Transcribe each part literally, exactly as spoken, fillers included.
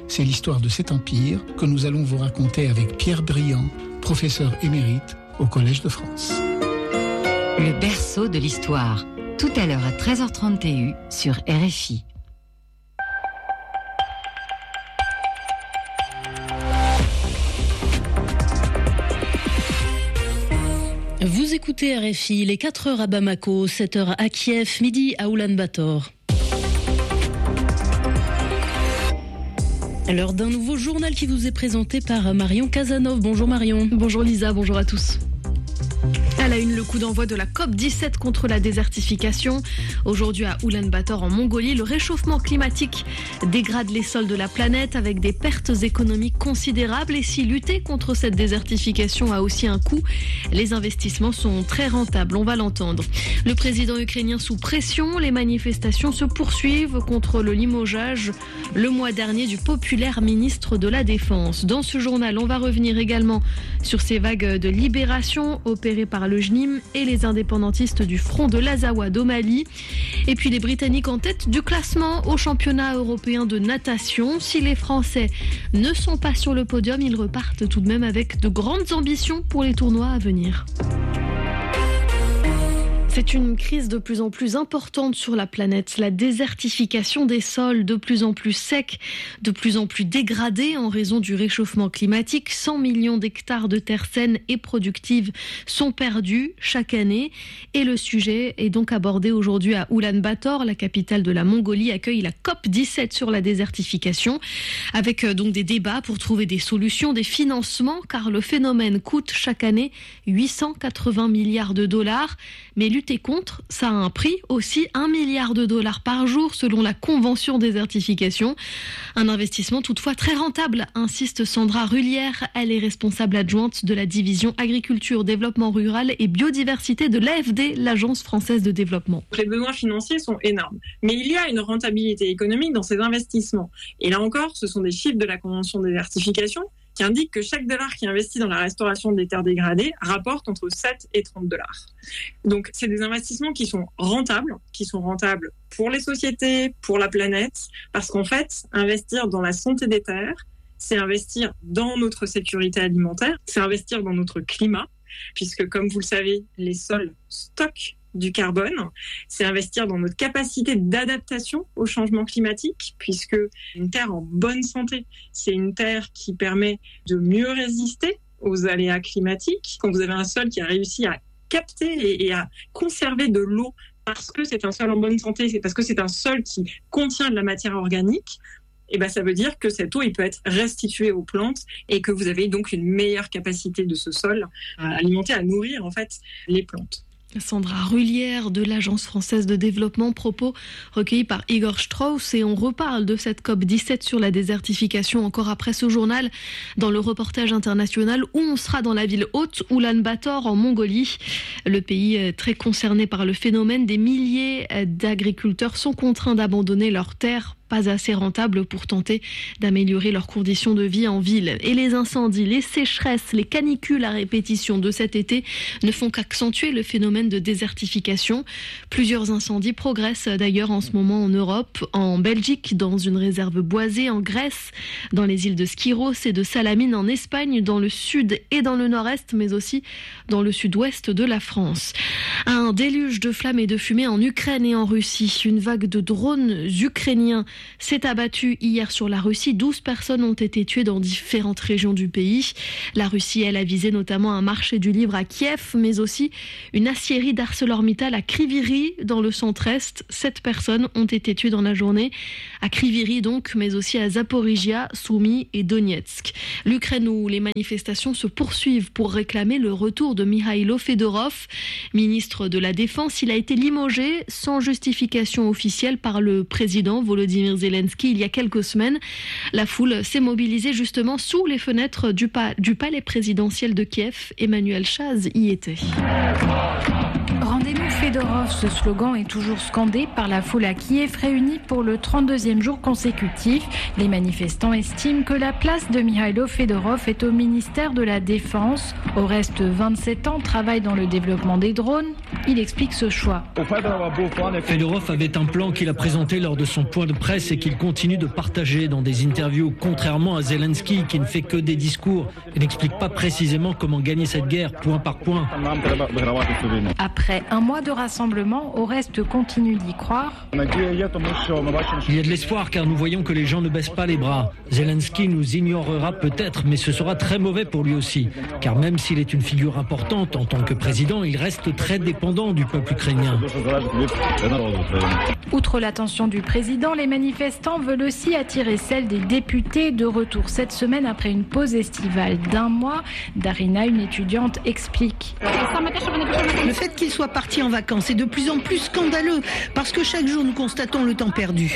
C'est l'histoire de cet empire que nous allons vous raconter avec Pierre Briand, professeur émérite au Collège de France. Le berceau de l'histoire, tout à l'heure à treize heures trente sur R F I. Vous écoutez R F I, il est quatre heures à Bamako, sept heures à Kiev, midi à Oulan-Bator. L'heure d'un nouveau journal qui vous est présenté par Marion Casanov. Bonjour Marion. Bonjour Lisa, bonjour à tous. À la une, le coup d'envoi de la COP dix-sept contre la désertification. Aujourd'hui à Oulan-Bator en Mongolie, le réchauffement climatique dégrade les sols de la planète avec des pertes économiques considérables. Et si lutter contre cette désertification a aussi un coût, les investissements sont très rentables, on va l'entendre. Le président ukrainien sous pression, les manifestations se poursuivent contre le limogeage le mois dernier du populaire ministre de la Défense. Dans ce journal, on va revenir également sur ces vagues de libération opérées par le J N I M et les indépendantistes du front de l'Azawad au Mali. Et puis les Britanniques en tête du classement au championnat européen de natation. Si les Français ne sont pas sur le podium, ils repartent tout de même avec de grandes ambitions pour les tournois à venir. C'est une crise de plus en plus importante sur la planète. La désertification des sols de plus en plus secs, de plus en plus dégradés en raison du réchauffement climatique. cent millions d'hectares de terres saines et productives sont perdus chaque année. Et le sujet est donc abordé aujourd'hui à Oulan-Bator. La capitale de la Mongolie accueille la COP dix-sept sur la désertification. Avec donc des débats pour trouver des solutions, des financements, car le phénomène coûte chaque année huit cent quatre-vingts milliards de dollars. Mais lutter contre, ça a un prix aussi, un milliard de dollars par jour selon la Convention désertification. Un investissement toutefois très rentable, insiste Sandra Rullière. Elle est responsable adjointe de la division agriculture, développement rural et biodiversité de l'A F D, l'Agence française de développement. Les besoins financiers sont énormes, mais il y a une rentabilité économique dans ces investissements. Et là encore, ce sont des chiffres de la Convention désertification qui indique que chaque dollar qui est investi dans la restauration des terres dégradées rapporte entre sept et trente dollars. Donc, c'est des investissements qui sont rentables, qui sont rentables pour les sociétés, pour la planète, parce qu'en fait, investir dans la santé des terres, c'est investir dans notre sécurité alimentaire, c'est investir dans notre climat, puisque comme vous le savez, les sols stockent du carbone, c'est investir dans notre capacité d'adaptation au changement climatique, puisque une terre en bonne santé, c'est une terre qui permet de mieux résister aux aléas climatiques. Quand vous avez un sol qui a réussi à capter et, et à conserver de l'eau parce que c'est un sol en bonne santé, c'est parce que c'est un sol qui contient de la matière organique, et ben ça veut dire que cette eau il peut être restituée aux plantes et que vous avez donc une meilleure capacité de ce sol à alimenter, à nourrir en fait les plantes. Sandra Rullière de l'Agence française de développement, propos recueillis par Igor Strauss. Et on reparle de cette COP dix-sept sur la désertification encore après ce journal dans le reportage international où on sera dans la ville haute Oulan-Bator en Mongolie. Le pays très concerné par le phénomène, des milliers d'agriculteurs sont contraints d'abandonner leurs terres pas assez rentables pour tenter d'améliorer leurs conditions de vie en ville. Et les incendies, les sécheresses, les canicules à répétition de cet été ne font qu'accentuer le phénomène de désertification. Plusieurs incendies progressent d'ailleurs en ce moment en Europe, en Belgique, dans une réserve boisée, en Grèce, dans les îles de Skyros et de Salamine, en Espagne, dans le sud et dans le nord-est, mais aussi dans le sud-ouest de la France. Un déluge de flammes et de fumée en Ukraine et en Russie. Une vague de drones ukrainiens s'est abattue hier sur la Russie. douze personnes ont été tuées dans différentes régions du pays. La Russie, elle, a visé notamment un marché du livre à Kiev, mais aussi une aciérie d'ArcelorMittal à Kryvyi, dans le centre-est. Sept personnes ont été tuées dans la journée. À Kryvyi donc, mais aussi à Zaporizhia, Soumy et Donetsk. L'Ukraine où les manifestations se poursuivent pour réclamer le retour de Mikhailo Fedorov, ministre de la Défense. Il a été limogé sans justification officielle par le président Volodymyr Zelensky il y a quelques semaines. La foule s'est mobilisée justement sous les fenêtres du, pa- du palais présidentiel de Kiev. Emmanuel Chaz y était. Rendez-nous Fedorov, ce slogan est toujours scandé par la foule à Kiev réunie pour le trente-deuxième jour consécutif. Les manifestants estiment que la place de Mikhailo Fedorov est au ministère de la Défense. Au reste, vingt-sept ans, travaille dans le développement des drones. Il explique ce choix. Fedorov avait un plan qu'il a présenté lors de son point de presse et qu'il continue de partager dans des interviews, contrairement à Zelensky qui ne fait que des discours et n'explique pas précisément comment gagner cette guerre point par point. Après un mois de rassemblement, au reste continue d'y croire. Il y a de l'espoir car nous voyons que les gens ne baissent pas les bras. Zelensky nous ignorera peut-être, mais ce sera très mauvais pour lui aussi. Car même s'il est une figure importante en tant que président, il reste très dépendant du peuple ukrainien. Outre l'attention du président, les manifestants veulent aussi attirer celle des députés de retour cette semaine après une pause estivale d'un mois. Darina, une étudiante, explique. Le fait qu'ils soient partis en vacances est de plus en plus scandaleux parce que chaque jour nous constatons le temps perdu.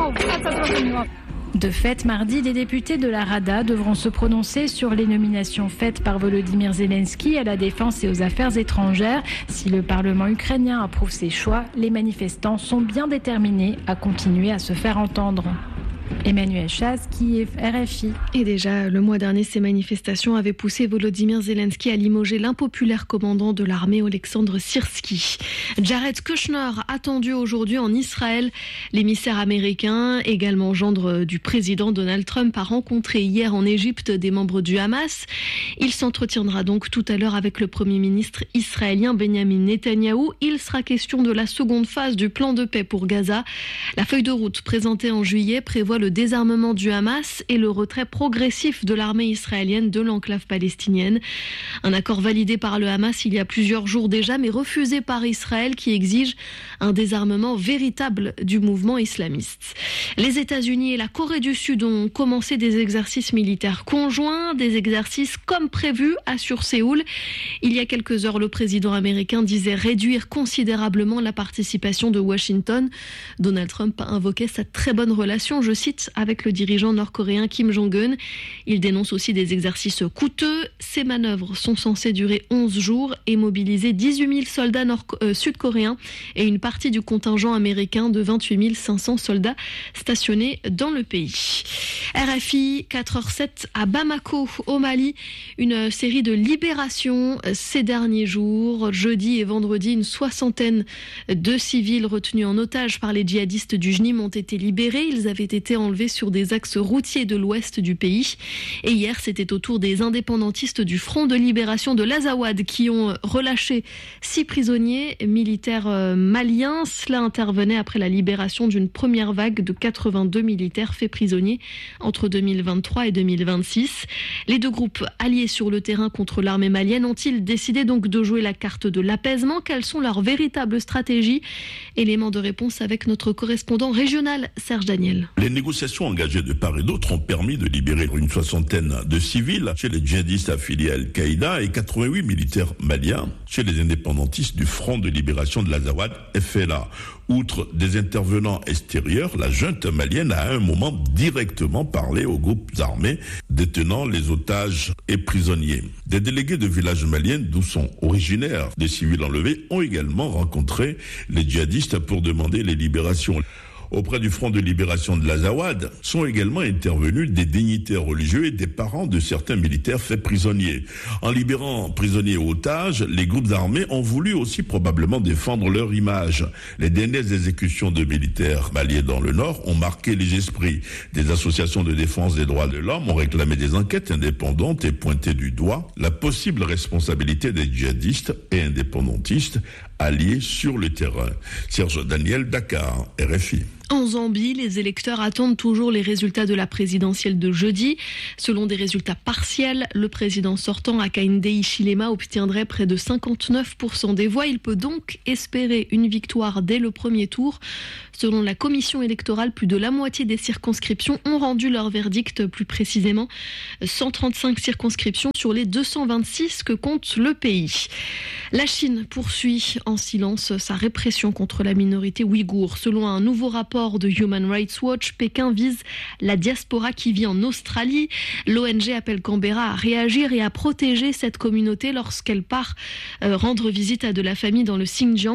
De fait, mardi, les députés de la Rada devront se prononcer sur les nominations faites par Volodymyr Zelensky à la défense et aux affaires étrangères. Si le Parlement ukrainien approuve ces choix, les manifestants sont bien déterminés à continuer à se faire entendre. Emmanuel Chaz, Kiev, R F I. Et déjà, le mois dernier, ces manifestations avaient poussé Volodymyr Zelensky à limoger l'impopulaire commandant de l'armée, Oleksandr Syrsky. Jared Kushner, attendu aujourd'hui en Israël. L'émissaire américain, également gendre du président Donald Trump, a rencontré hier en Égypte des membres du Hamas. Il s'entretiendra donc tout à l'heure avec le Premier ministre israélien Benjamin Netanyahou. Il sera question de la seconde phase du plan de paix pour Gaza. La feuille de route présentée en juillet prévoit le désarmement du Hamas et le retrait progressif de l'armée israélienne de l'enclave palestinienne. Un accord validé par le Hamas il y a plusieurs jours déjà, mais refusé par Israël qui exige un désarmement véritable du mouvement islamiste. Les États-Unis et la Corée du Sud ont commencé des exercices militaires conjoints, des exercices comme prévu, assure Séoul. Il y a quelques heures, le président américain disait réduire considérablement la participation de Washington. Donald Trump a invoqué sa très bonne relation, je cite, avec le dirigeant nord-coréen Kim Jong-un. Il dénonce aussi des exercices coûteux. Ces manœuvres sont censées durer onze jours et mobiliser dix-huit mille soldats nord- euh, sud-coréens et une partie du contingent américain de vingt-huit mille cinq cents soldats stationnés dans le pays. R F I, quatre heures sept à Bamako, au Mali. Une série de libérations ces derniers jours. Jeudi et vendredi, une soixantaine de civils retenus en otage par les djihadistes du J N I M ont été libérés. Ils avaient été enlevés sur des axes routiers de l'ouest du pays. Et hier, c'était au tour des indépendantistes du Front de libération de l'Azawad qui ont relâché six prisonniers militaires maliens. Cela intervenait après la libération d'une première vague de quatre-vingt-deux militaires faits prisonniers entre deux mille vingt-trois et deux mille vingt-six. Les deux groupes alliés sur le terrain contre l'armée malienne ont-ils décidé donc de jouer la carte de l'apaisement? Quelles sont leurs véritables stratégies? Élément de réponse avec notre correspondant régional, Serge Daniel. Les négociations engagées de part et d'autre ont permis de libérer une soixantaine de civils chez les djihadistes affiliés à Al-Qaïda et quatre-vingt-huit militaires maliens chez les indépendantistes du Front de libération de l'Azawad, F L A. Outre des intervenants extérieurs, la junte malienne a à un moment directement parlé aux groupes armés détenant les otages et prisonniers. Des délégués de villages maliens, d'où sont originaires des civils enlevés, ont également rencontré les djihadistes pour demander les libérations. Auprès du Front de libération de l'Azawad sont également intervenus des dignitaires religieux et des parents de certains militaires faits prisonniers. En libérant prisonniers et otages, les groupes armés ont voulu aussi probablement défendre leur image. Les dernières exécutions de militaires maliens dans le Nord ont marqué les esprits. Des associations de défense des droits de l'homme ont réclamé des enquêtes indépendantes et pointé du doigt la possible responsabilité des djihadistes et indépendantistes alliés sur le terrain. Serge Daniel, Dakar, R F I. En Zambie, les électeurs attendent toujours les résultats de la présidentielle de jeudi. Selon des résultats partiels, le président sortant, Hakainde Hichilema, obtiendrait près de cinquante-neuf pour cent des voix. Il peut donc espérer une victoire dès le premier tour. Selon la commission électorale, plus de la moitié des circonscriptions ont rendu leur verdict, plus précisément cent trente-cinq circonscriptions sur les deux cent vingt-six que compte le pays. La Chine poursuit en silence sa répression contre la minorité ouïghour. Selon un nouveau rapport de Human Rights Watch, Pékin vise la diaspora qui vit en Australie. L'O N G appelle Canberra à réagir et à protéger cette communauté lorsqu'elle part euh, rendre visite à de la famille dans le Xinjiang.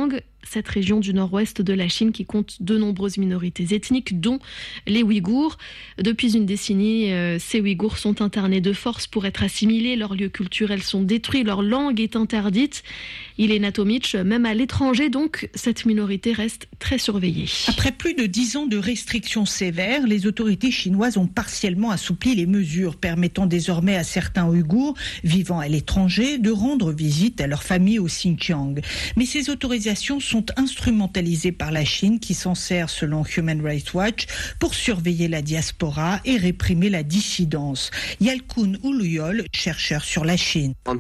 cette région du nord-ouest de la Chine qui compte de nombreuses minorités ethniques, dont les Ouïghours. Depuis une décennie, euh, ces Ouïghours sont internés de force pour être assimilés, leurs lieux culturels sont détruits, leur langue est interdite. Iléna Tomic, même à l'étranger, donc, cette minorité reste très surveillée. Après plus de dix ans de restrictions sévères, les autorités chinoises ont partiellement assoupli les mesures permettant désormais à certains Ouïghours vivant à l'étranger de rendre visite à leur famille au Xinjiang. Mais ces autorisations sont instrumentalisées par la Chine qui s'en sert, selon Human Rights Watch, pour surveiller la diaspora et réprimer la dissidence. Yalkun Uluyol, chercheur sur la Chine. Un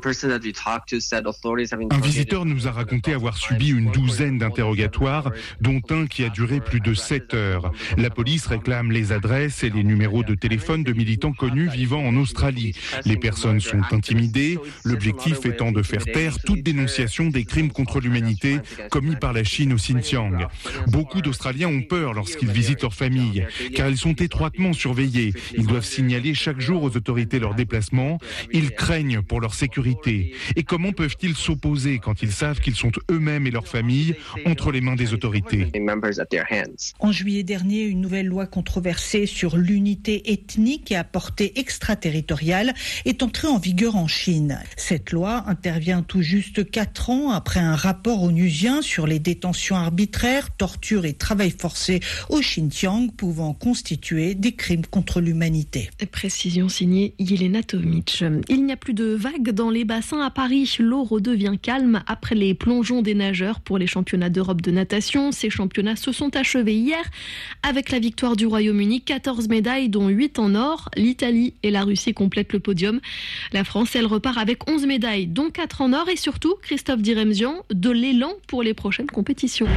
visiteur nous a raconté avoir subi une douzaine d'interrogatoires, dont un qui a duré plus de sept heures. La police réclame les adresses et les numéros de téléphone de militants connus vivant en Australie. Les personnes sont intimidées, l'objectif étant de faire taire toute dénonciation des crimes contre l'humanité commis par la Chine au Xinjiang. Beaucoup d'Australiens ont peur lorsqu'ils visitent leur famille, car ils sont étroitement surveillés. Ils doivent signaler chaque jour aux autorités leurs déplacements. Ils craignent pour leur sécurité. Et comment peuvent-ils s'opposer quand ils savent qu'ils sont eux-mêmes et leur famille entre les mains des autorités? En juillet dernier, une nouvelle loi controversée sur l'unité ethnique et à portée extraterritoriale est entrée en vigueur en Chine. Cette loi intervient tout juste quatre ans après un rapport onusien sur les détentions arbitraires, tortures et travail forcé au Xinjiang pouvant constituer des crimes contre l'humanité. Précision signée Iléna Tomic. Il n'y a plus de vagues dans les bassins à Paris. L'eau redevient calme après les plongeons des nageurs pour les championnats d'Europe de natation. Ces championnats se sont achevés hier avec la victoire du Royaume-Uni. quatorze médailles, dont huit en or. L'Italie et la Russie complètent le podium. La France, elle repart avec onze médailles, dont quatre en or. Et surtout, Christophe Diremzian, de l'élan pour les prochaines compétitions.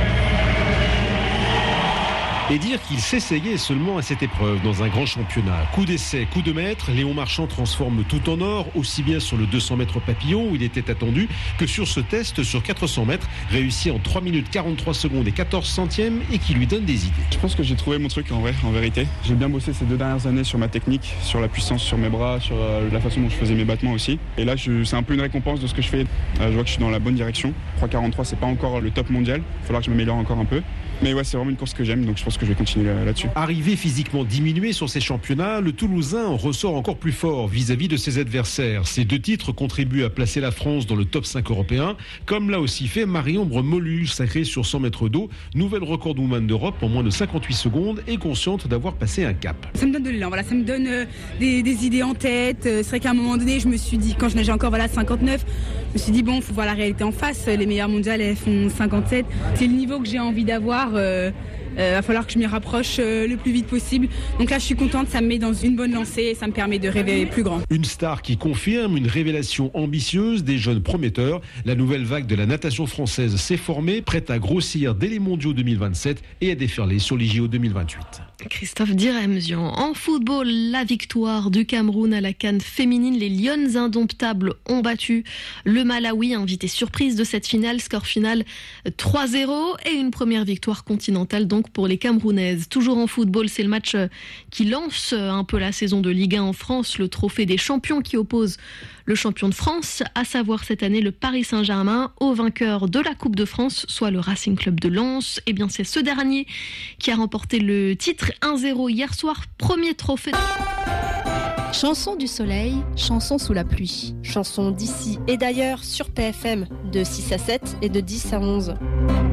Et dire qu'il s'essayait seulement à cette épreuve dans un grand championnat. Coup d'essai, coup de maître, Léon Marchand transforme tout en or, aussi bien sur le deux cents mètres papillon où il était attendu, que sur ce test sur quatre cents mètres, réussi en trois minutes quarante-trois secondes et quatorze centièmes et qui lui donne des idées. Je pense que j'ai trouvé mon truc en vrai, en vérité. J'ai bien bossé ces deux dernières années sur ma technique, sur la puissance, sur mes bras, sur euh, la façon dont je faisais mes battements aussi. Et là, je, c'est un peu une récompense de ce que je fais. Euh, je vois que je suis dans la bonne direction. trois quarante-trois, c'est pas encore le top mondial. Il va falloir que je m'améliore encore un peu. Mais ouais, c'est vraiment une course que j'aime, donc je pense que je vais continuer là-dessus. Arrivé physiquement diminué sur ces championnats, le Toulousain en ressort encore plus fort vis-à-vis de ses adversaires. Ces deux titres contribuent à placer la France dans le top cinq européen, comme l'a aussi fait Marie-Ombre Molu, sacrée sur cent mètres d'eau, nouvelle recordwoman d'Europe en moins de cinquante-huit secondes et consciente d'avoir passé un cap. Ça me donne de l'élan, voilà, ça me donne euh, des, des idées en tête. C'est vrai qu'à un moment donné, je me suis dit, quand je nageais encore voilà, cinquante-neuf, je me suis dit, bon, il faut voir la réalité en face. Les meilleures mondiales, elles font cinquante-sept. C'est le niveau que j'ai envie d'avoir. Euh, Il euh, va falloir que je m'y rapproche euh, le plus vite possible. Donc là, je suis contente, ça me met dans une bonne lancée et ça me permet de rêver plus grand. Une star qui confirme une révélation ambitieuse des jeunes prometteurs. La nouvelle vague de la natation française s'est formée, prête à grossir dès les mondiaux deux mille vingt-sept et à déferler sur les J O deux mille vingt-huit. Christophe Diremzian. En football, la victoire du Cameroun à la CAN féminine. Les Lionnes indomptables ont battu le Malawi, invité surprise de cette finale. Score final trois zéro et une première victoire continentale donc pour les Camerounaises. Toujours en football, c'est le match qui lance un peu la saison de Ligue un en France, le trophée des champions qui oppose le champion de France, à savoir cette année le Paris Saint-Germain, au vainqueur de la Coupe de France, soit le Racing Club de Lens. Eh bien, c'est ce dernier qui a remporté le titre un zéro hier soir, premier trophée. Chanson du soleil, chanson sous la pluie. Chanson d'ici et d'ailleurs sur P F M de six à sept et de dix à onze.